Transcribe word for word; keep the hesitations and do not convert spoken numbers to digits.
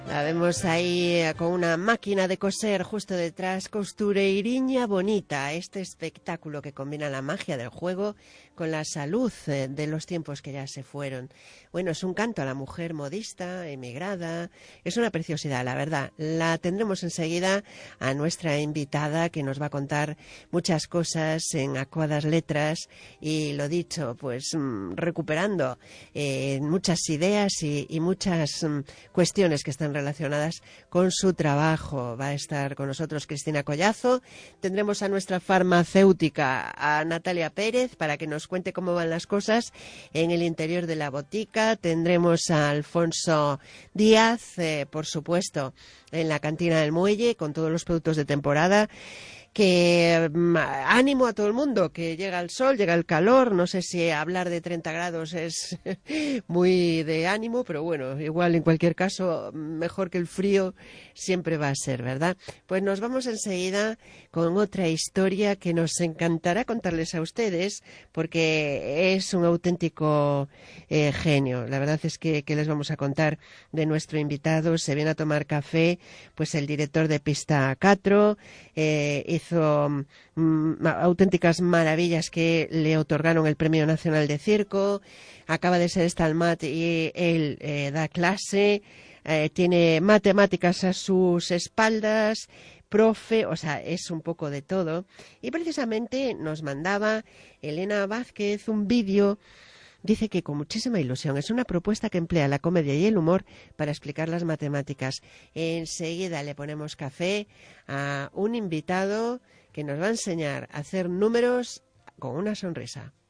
La vemos ahí eh, con una máquina de coser justo detrás, Costureiriña Bonita, este espectáculo que combina la magia del juego con la salud eh, de los tiempos que ya se fueron. Bueno, es un canto a la mujer modista, emigrada, es una preciosidad, la verdad. La tendremos enseguida a nuestra invitada que nos va a contar muchas cosas en acuadas letras y lo dicho, pues mmm, recuperando eh, muchas ideas y, y muchas mmm, cuestiones que están relacionadas con su trabajo. Va a estar con nosotros Cristina Collazo. Tendremos a nuestra farmacéutica, a Natalia Pérez, para que nos cuente cómo van las cosas en el interior de la botica. Tendremos a Alfonso Díaz, eh, por supuesto, en la cantina del muelle, con todos los productos de temporada. Que um, ánimo a todo el mundo, que llega el sol, llega el calor, no sé si hablar de treinta grados es muy de ánimo, pero bueno, igual en cualquier caso, mejor que el frío siempre va a ser, ¿verdad? Pues nos vamos enseguida con otra historia que nos encantará contarles a ustedes, porque es un auténtico eh, genio. La verdad es que, que les vamos a contar de nuestro invitado. Se viene a tomar café, pues el director de Pista cuatro, eh, hizo mm, auténticas maravillas que le otorgaron el Premio Nacional de Circo. Acaba de ser Stalmat y él eh, da clase, eh, tiene matemáticas a sus espaldas, profe, o sea, es un poco de todo. Y precisamente nos mandaba Elena Vázquez un vídeo. Dice que con muchísima ilusión. Es una propuesta que emplea la comedia y el humor para explicar las matemáticas. Enseguida le ponemos café a un invitado que nos va a enseñar a hacer números con una sonrisa.